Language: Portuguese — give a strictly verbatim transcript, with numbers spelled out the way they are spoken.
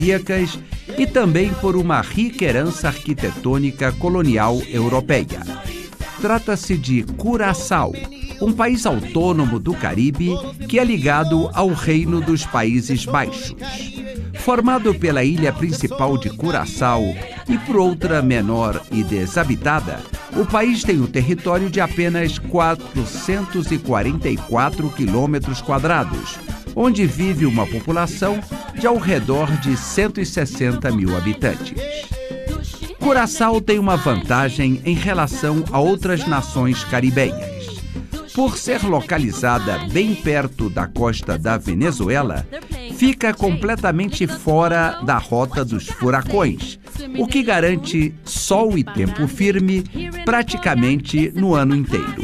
e também por uma rica herança arquitetônica colonial europeia. Trata-se de Curaçao, um país autônomo do Caribe que é ligado ao Reino dos Países Baixos. Formado pela ilha principal de Curaçao e por outra menor e desabitada, o país tem um território de apenas quatrocentos e quarenta e quatro quilômetros quadrados, onde vive uma população de ao redor de cento e sessenta mil habitantes. Curaçao tem uma vantagem em relação a outras nações caribenhas. Por ser localizada bem perto da costa da Venezuela, fica completamente fora da rota dos furacões, o que garante sol e tempo firme praticamente no ano inteiro.